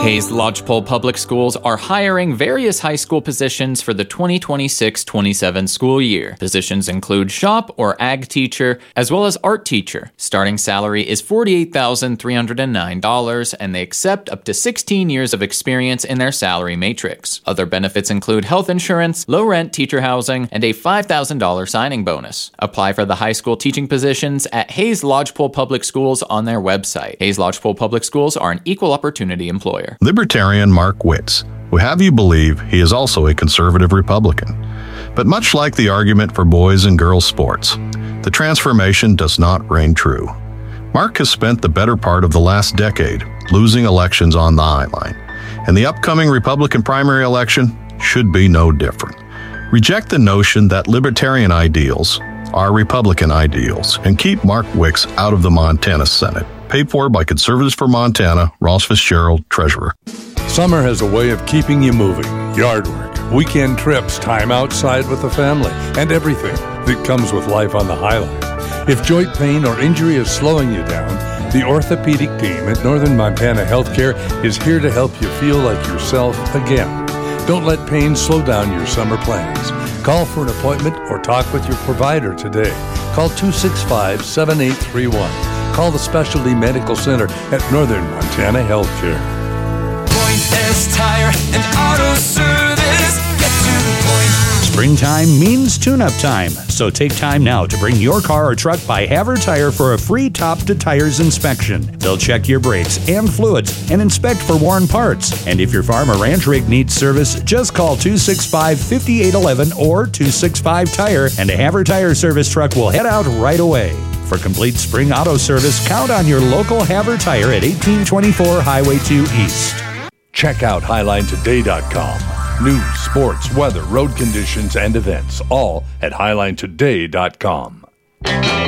Hayes Lodgepole Public Schools are hiring various high school positions for the 2026-27 school year. Positions include shop or ag teacher, as well as art teacher. Starting salary is $48,309, and they accept up to 16 years of experience in their salary matrix. Other benefits include health insurance, low-rent teacher housing, and a $5,000 signing bonus. Apply for the high school teaching positions at Hayes Lodgepole Public Schools on their website. Hayes Lodgepole Public Schools are an equal opportunity employer. Libertarian Mark Witz will have you believe he is also a conservative Republican. But much like the argument for boys and girls sports, the transformation does not reign true. Mark has spent the better part of the last decade losing elections on the high line, and the upcoming Republican primary election should be no different. Reject the notion that libertarian ideals are Republican ideals and keep Mark Witz out of the Montana Senate. Paid for by Conservatives for Montana, Ross Fitzgerald, Treasurer. Summer has a way of keeping you moving. Yard work, weekend trips, time outside with the family, and everything that comes with life on the Highline. If joint pain or injury is slowing you down, the orthopedic team at Northern Montana Healthcare is here to help you feel like yourself again. Don't let pain slow down your summer plans. Call for an appointment or talk with your provider today. Call 265-7831. Call the Specialty Medical Center at Northern Montana Healthcare. Point S Tire and Auto Service. Get to the point. Springtime means tune-up time, so take time now to bring your car or truck by Haver Tire for a free top-to-tires inspection. They'll check your brakes and fluids and inspect for worn parts. And if your farm or ranch rig needs service, just call 265-5811 or 265-TIRE, and a Haver Tire service truck will head out right away. For complete spring auto service, count on your local Haver Tire at 1824 Highway 2 East. Check out HighlineToday.com. News, sports, weather, road conditions, and events, all at HighlineToday.com.